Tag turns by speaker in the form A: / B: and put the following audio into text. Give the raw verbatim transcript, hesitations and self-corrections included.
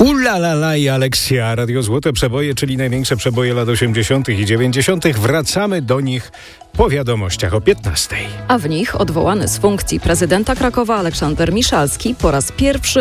A: Ulalala i Aleksia, Radio Złote Przeboje, czyli największe przeboje lat osiemdziesiątych i dziewięćdziesiątych. Wracamy do nich po wiadomościach o piętnastej.
B: A w nich odwołany z funkcji prezydenta Krakowa Aleksander Miszalski po raz pierwszy